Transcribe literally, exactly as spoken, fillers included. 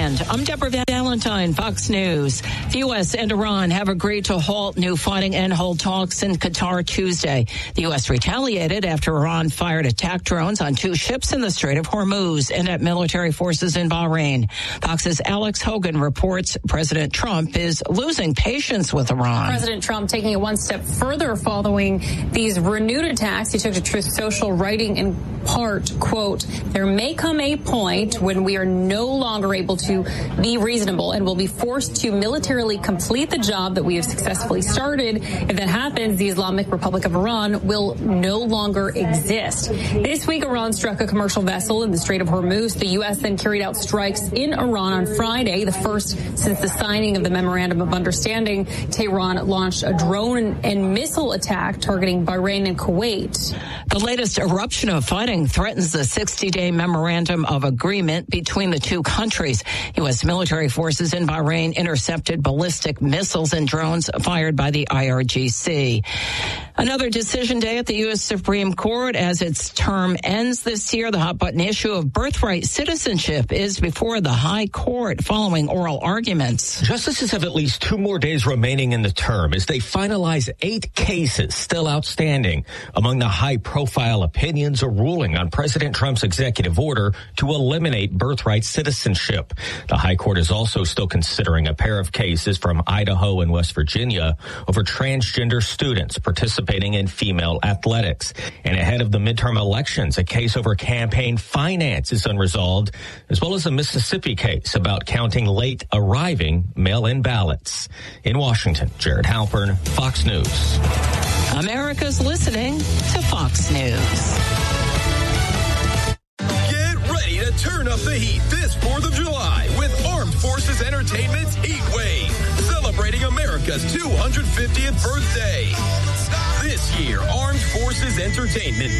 Homeland. I'm Deborah Valentine, Fox News. The U S and Iran have agreed to halt new fighting and hold talks in Qatar Tuesday. The U S retaliated after Iran fired attack drones on two ships in the Strait of Hormuz and at military forces in Bahrain. Fox's Alex Hogan reports President Trump is losing patience with Iran. President Trump taking it one step further following these renewed attacks. He took to Truth Social, writing in part, quote, "There may come a point when we are no longer able to be reasonable and will be forced to militarily complete the job that we have successfully started. If that happens, the Islamic Republic of Iran will no longer exist." This week, Iran struck a commercial vessel in the Strait of Hormuz. The U S then carried out strikes in Iran on Friday, the first since the signing of the Memorandum of Understanding. Tehran launched a drone and missile attack targeting Bahrain and Kuwait. The latest eruption of fighting threatens the sixty-day memorandum of agreement between the two countries. U S military forces in Bahrain intercepted ballistic missiles and drones fired by the I R G C. Another decision day at the U S Supreme Court as its term ends this year. The hot-button issue of birthright citizenship is before the High Court following oral arguments. Justices have at least two more days remaining in the term as they finalize eight cases still outstanding. Among the high-profile opinions, a ruling on President Trump's executive order to eliminate birthright citizenship. The High Court is also still considering a pair of cases from Idaho and West Virginia over transgender students participating in female athletics. And ahead of the midterm elections, a case over campaign finance is unresolved, as well as a Mississippi case about counting late arriving mail-in ballots. In Washington, Jared Halpern, Fox News. America's listening to Fox News. Get ready to turn up the heat this fourth of July with Armed Forces Entertainment's Heat Wave, celebrating America's two hundred fiftieth birthday. This year, Armed Forces Entertainment